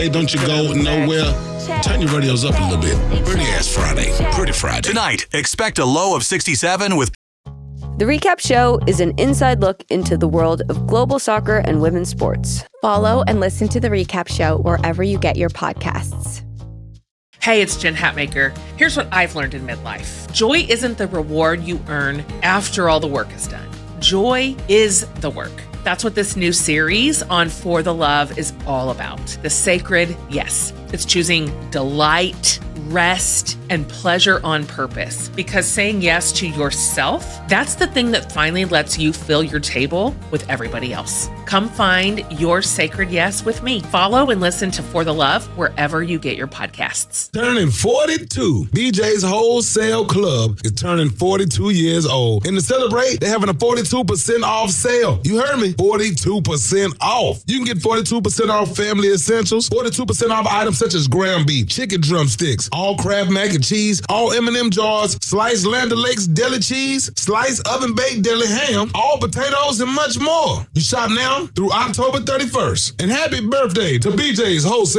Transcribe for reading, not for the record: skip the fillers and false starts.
Hey, don't you go nowhere. Turn your radios up a little bit. Pretty ass Friday. Pretty Friday. Tonight, expect a low of 67 with... The Recap Show is an inside look into the world of global soccer and women's sports. Follow and listen to The Recap Show wherever you get your podcasts. Hey, it's Jen Hatmaker. Here's what I've learned in midlife. Joy isn't the reward you earn after all the work is done. Joy is the work. That's what this new series on For the Love is all about. The sacred yes. It's choosing delight, rest, and pleasure on purpose. Because saying yes to yourself, that's the thing that finally lets you fill your table with everybody else. Come find your sacred yes with me. Follow and listen to For the Love wherever you get your podcasts. Turning 42. BJ's Wholesale Club is turning 42 years old. And to celebrate, they're having a 42% off sale. You heard me? 42% off. You can get 42% off family essentials, 42% off items such as ground beef, chicken drumsticks, all Kraft mac and cheese, all M&M jars, sliced Land O'Lakes deli cheese, sliced oven-baked deli ham, all potatoes, and much more. You shop now through October 31st. And happy birthday to BJ's Wholesale